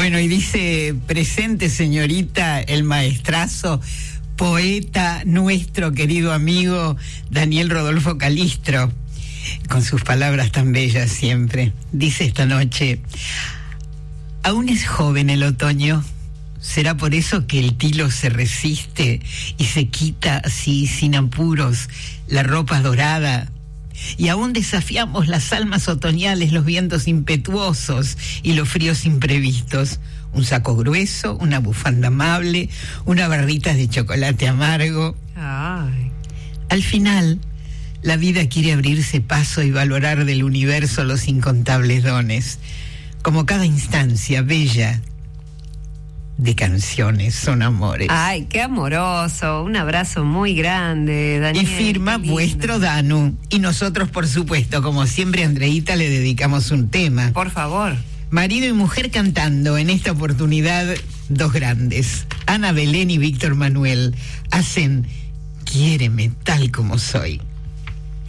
Bueno, y dice, presente señorita, el maestrazo, poeta, nuestro querido amigo Daniel Rodolfo Calistro, con sus palabras tan bellas siempre. Dice esta noche, aún es joven el otoño, será por eso que el tilo se resiste y se quita así sin apuros la ropa dorada. Y aún desafiamos las almas otoñales, los vientos impetuosos y los fríos imprevistos. Un saco grueso, una bufanda amable, una barrita de chocolate amargo. Ay. Al final, la vida quiere abrirse paso y valorar del universo los incontables dones. Como cada instancia bella de canciones son amores. Ay, qué amoroso. Un abrazo muy grande, Daniel. Y firma vuestro Danu. Y nosotros, por supuesto, como siempre, Andreita, le dedicamos un tema. Por favor. Marido y mujer cantando, en esta oportunidad, dos grandes. Ana Belén y Víctor Manuel hacen Quiéreme tal como soy.